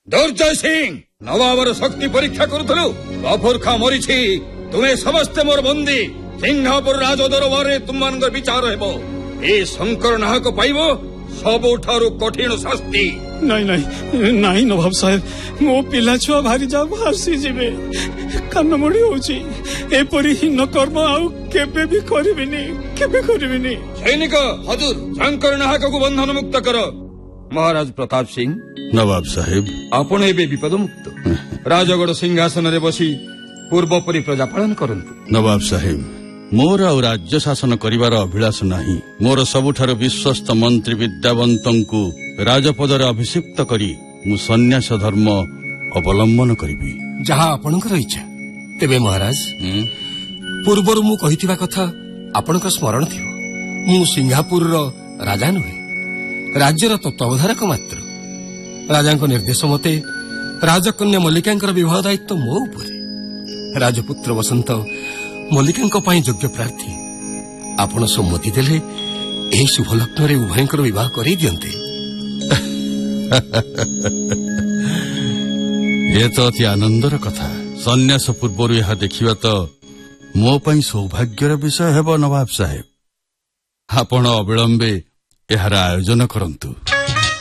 दुर्जय सिंह नवाबर शक्ति परीक्षा करुलु गफुर खा मरी तुम्हें समस्ते मोर बंदी सिंगापुर राज दरबार तुम मान विचार हेबो ए शंकर नाहक पाइब सबुठारु कठिन शास्ति। नहीं नहीं नहीं नवाब साहेब मो पिला छुआ भारी जा भासी जिबे कान मोड़ी होची एपरी हीन कर्म आउ केबे भी करिबिनी सैनिक हजूर शंकर नाहक को बंधन मुक्त कर। महाराज प्रताप सिंह नवाब साहेब आपण एबे विपद मुक्त राजगढ़ सिंहासन रे बसी पूर्व परी प्रजा पालन करंतु। नवाब साहेब मोर आ राज्य शासन करिवार अभिलाष नाही। मोर सबुठार विश्वस्त मंत्री विद्यावंतंकु राजपदरे अभिषिक्त करी मु सन्यास धर्म अवलंबन करिबी। जहा आपणकर इच्छा। तेबे महाराज पूर्वरु मु कहिथिबा कथा आपणक स्मरण थियो। मु सिंगापुर रो राजा नुहे राज्यर तत्वावधारक मात्र। राजांक निर्देश मते राजकन्या मल्लिकांकर विवाह दायित्व मो उपरे। राजपुत्र वसंत मल्लिकांक पई योग्य प्रार्थी। आपण सम्मति देले एही शुभ लग्न रे उभयंकर विवाह करै दियन्ते। ये तो अति आनंदर कथा। सन्यास पूर्व यह देखिबा तो मो पई सौभाग्यर विषय हेबो नवाब साहेब। आपण अविलंबे एहार आयोजन करंतु।